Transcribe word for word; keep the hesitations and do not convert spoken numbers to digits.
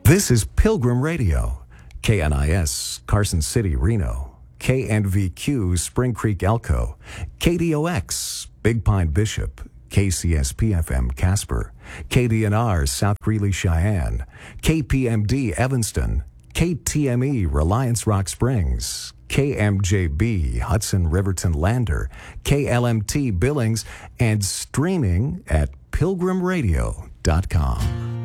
This is Pilgrim Radio, K N I S, Carson City, Reno, K N V Q, Spring Creek, Elko, K D O X, Big Pine, Bishop, K C S P F M, Casper, K D N R, South Greeley, Cheyenne, K P M D, Evanston, K T M E, Reliance Rock Springs, K M J B, Hudson Riverton Lander, K L M T Billings, and streaming at pilgrim radio dot com.